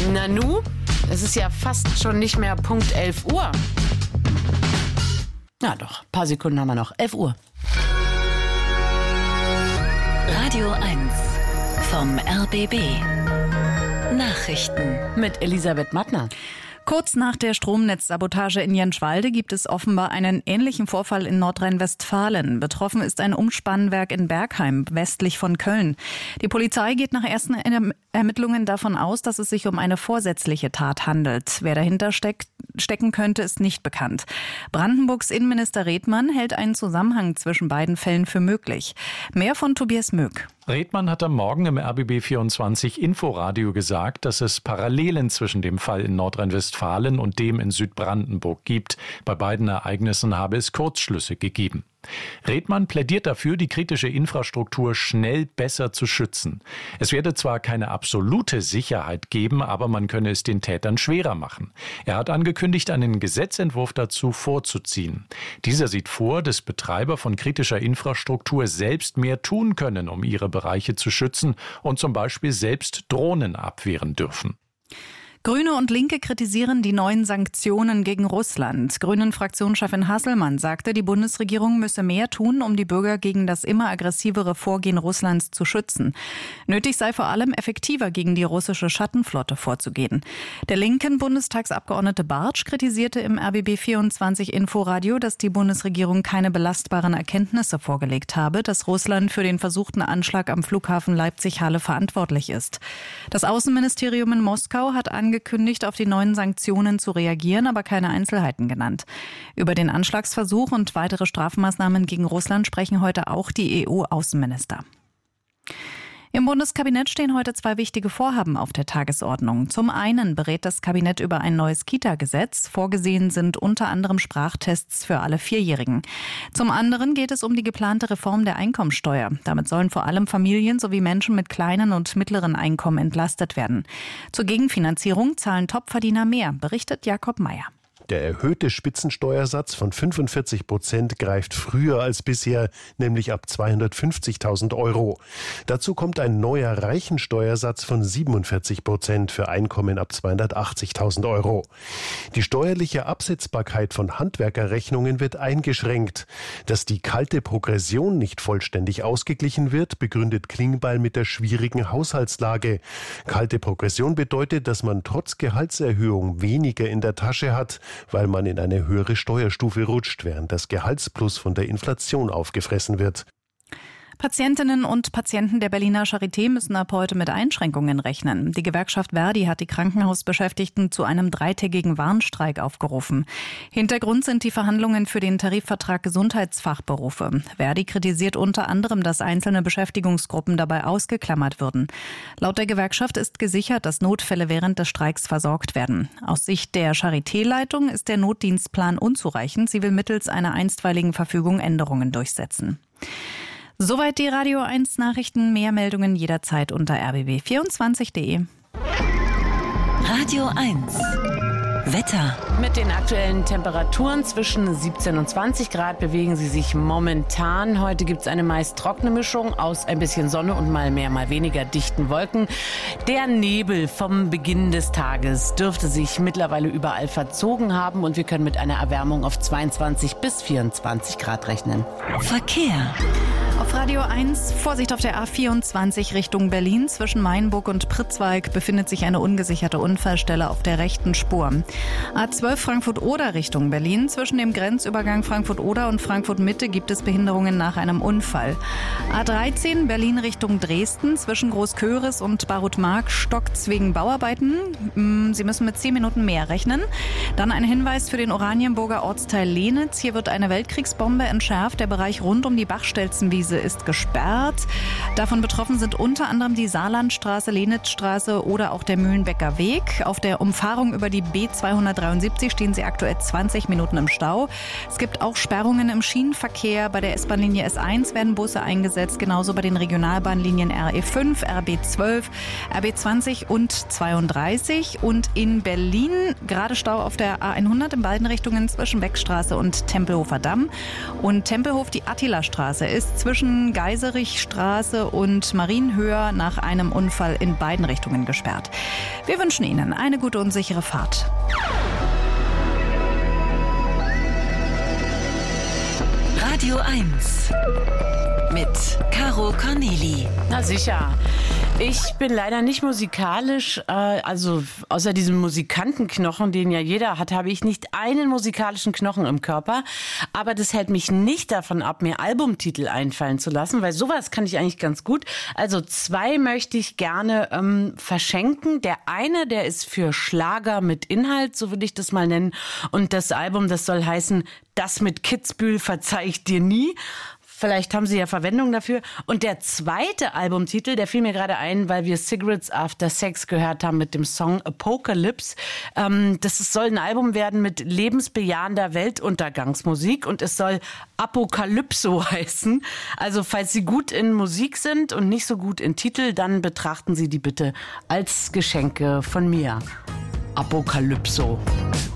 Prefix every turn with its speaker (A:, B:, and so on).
A: Nanu, es ist ja fast schon nicht mehr Punkt 11 Uhr. Na doch, ein paar Sekunden haben wir noch. 11 Uhr.
B: Radio 1 vom RBB. Nachrichten
A: Mit Elisabeth Mattner.
C: Kurz nach der Stromnetzsabotage in Jenschwalde gibt es offenbar einen ähnlichen Vorfall in Nordrhein-Westfalen. Betroffen ist ein Umspannwerk in Bergheim, westlich von Köln. Die Polizei geht nach ersten Ermittlungen davon aus, dass es sich um eine vorsätzliche Tat handelt. Wer dahinter stecken könnte, ist nicht bekannt. Brandenburgs Innenminister Redmann hält einen Zusammenhang zwischen beiden Fällen für möglich. Mehr von Tobias Möck.
D: Redmann hat am Morgen im RBB24 Inforadio gesagt, dass es Parallelen zwischen dem Fall in Nordrhein-Westfalen und dem in Südbrandenburg gibt. Bei beiden Ereignissen habe es Kurzschlüsse gegeben. Redmann plädiert dafür, die kritische Infrastruktur schnell besser zu schützen. Es werde zwar keine absolute Sicherheit geben, aber man könne es den Tätern schwerer machen. Er hat angekündigt, einen Gesetzentwurf dazu vorzuziehen. Dieser sieht vor, dass Betreiber von kritischer Infrastruktur selbst mehr tun können, um ihre Bereiche zu schützen und zum Beispiel selbst Drohnen abwehren dürfen.
C: Grüne und Linke kritisieren die neuen Sanktionen gegen Russland. Grünen-Fraktionschefin Hasselmann sagte, die Bundesregierung müsse mehr tun, um die Bürger gegen das immer aggressivere Vorgehen Russlands zu schützen. Nötig sei vor allem, effektiver gegen die russische Schattenflotte vorzugehen. Der linken Bundestagsabgeordnete Bartsch kritisierte im RBB24 Inforadio, dass die Bundesregierung keine belastbaren Erkenntnisse vorgelegt habe, dass Russland für den versuchten Anschlag am Flughafen Leipzig-Halle verantwortlich ist. Das Außenministerium in Moskau hat angekündigt, auf die neuen Sanktionen zu reagieren, aber keine Einzelheiten genannt. Über den Anschlagsversuch und weitere Strafmaßnahmen gegen Russland sprechen heute auch die EU-Außenminister. Im Bundeskabinett stehen heute zwei wichtige Vorhaben auf der Tagesordnung. Zum einen berät das Kabinett über ein neues Kita-Gesetz. Vorgesehen sind unter anderem Sprachtests für alle Vierjährigen. Zum anderen geht es um die geplante Reform der Einkommensteuer. Damit sollen vor allem Familien sowie Menschen mit kleinen und mittleren Einkommen entlastet werden. Zur Gegenfinanzierung zahlen Topverdiener mehr, berichtet Jakob Meyer.
E: Der erhöhte Spitzensteuersatz von 45% greift früher als bisher, nämlich ab 250.000 Euro. Dazu kommt ein neuer Reichensteuersatz von 47% für Einkommen ab 280.000 Euro. Die steuerliche Absetzbarkeit von Handwerkerrechnungen wird eingeschränkt. Dass die kalte Progression nicht vollständig ausgeglichen wird, begründet Klingbeil mit der schwierigen Haushaltslage. Kalte Progression bedeutet, dass man trotz Gehaltserhöhung weniger in der Tasche hat, weil man in eine höhere Steuerstufe rutscht, während das Gehaltsplus von der Inflation aufgefressen wird.
C: Patientinnen und Patienten der Berliner Charité müssen ab heute mit Einschränkungen rechnen. Die Gewerkschaft Verdi hat die Krankenhausbeschäftigten zu einem 3-tägigen Warnstreik aufgerufen. Hintergrund sind die Verhandlungen für den Tarifvertrag Gesundheitsfachberufe. Verdi kritisiert unter anderem, dass einzelne Beschäftigungsgruppen dabei ausgeklammert würden. Laut der Gewerkschaft ist gesichert, dass Notfälle während des Streiks versorgt werden. Aus Sicht der Charité-Leitung ist der Notdienstplan unzureichend. Sie will mittels einer einstweiligen Verfügung Änderungen durchsetzen. Soweit die Radio 1 Nachrichten. Mehr Meldungen jederzeit unter rbb24.de.
B: Radio 1 Wetter.
A: Mit den aktuellen Temperaturen zwischen 17 und 20 Grad bewegen sie sich momentan. Heute gibt es eine meist trockene Mischung aus ein bisschen Sonne und mal mehr, mal weniger dichten Wolken. Der Nebel vom Beginn des Tages dürfte sich mittlerweile überall verzogen haben und wir können mit einer Erwärmung auf 22 bis 24 Grad rechnen.
B: Verkehr.
C: Auf Radio 1, Vorsicht auf der A24 Richtung Berlin. Zwischen Mainburg und Pritzwalk befindet sich eine ungesicherte Unfallstelle auf der rechten Spur. A12 Frankfurt-Oder Richtung Berlin. Zwischen dem Grenzübergang Frankfurt-Oder und Frankfurt-Mitte gibt es Behinderungen nach einem Unfall. A13 Berlin Richtung Dresden. Zwischen Großköris und Barutmark stockt's wegen Bauarbeiten. Sie müssen mit 10 Minuten mehr rechnen. Dann ein Hinweis für den Oranienburger Ortsteil Lehnitz. Hier wird eine Weltkriegsbombe entschärft. Der Bereich rund um die Bachstelzenwiese ist gesperrt. Davon betroffen sind unter anderem die Saarlandstraße, Lenitzstraße oder auch der Mühlenbecker Weg. Auf der Umfahrung über die B273 stehen sie aktuell 20 Minuten im Stau. Es gibt auch Sperrungen im Schienenverkehr. Bei der S-Bahn-Linie S1 werden Busse eingesetzt, genauso bei den Regionalbahnlinien RE5, RB12, RB20 und 32. Und in Berlin gerade Stau auf der A100 in beiden Richtungen zwischen Beckstraße und Tempelhofer Damm. Und Tempelhof, die Attila-Straße, ist zwischen zwischen Geiserichstraße und Marienhöhe nach einem Unfall in beiden Richtungen gesperrt. Wir wünschen Ihnen eine gute und sichere Fahrt.
B: Radio 1 mit Caro Corneli.
A: Na sicher. Ich bin leider nicht musikalisch, also außer diesem Musikantenknochen, den ja jeder hat, habe ich nicht einen musikalischen Knochen im Körper. Aber das hält mich nicht davon ab, mir Albumtitel einfallen zu lassen, weil sowas kann ich eigentlich ganz gut. Also 2 möchte ich gerne verschenken. Der eine, der ist für Schlager mit Inhalt, so würde ich das mal nennen. Und das Album, das soll heißen, das mit Kitzbühel verzeih ich dir nie. Vielleicht haben Sie ja Verwendung dafür. Und der zweite Albumtitel, der fiel mir gerade ein, weil wir Cigarettes After Sex gehört haben mit dem Song Apocalypse. Das soll ein Album werden mit lebensbejahender Weltuntergangsmusik und es soll Apokalypso heißen. Also falls Sie gut in Musik sind und nicht so gut in Titel, dann betrachten Sie die bitte als Geschenke von mir. Apokalypso.